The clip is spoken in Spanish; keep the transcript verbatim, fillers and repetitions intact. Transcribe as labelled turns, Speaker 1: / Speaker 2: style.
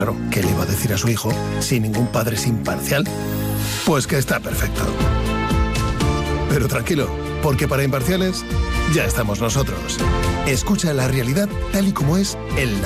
Speaker 1: Claro, ¿qué le va a decir a su hijo si ningún padre es imparcial? Pues que está perfecto. Pero tranquilo, porque para imparciales ya estamos nosotros. Escucha la realidad tal y como es en la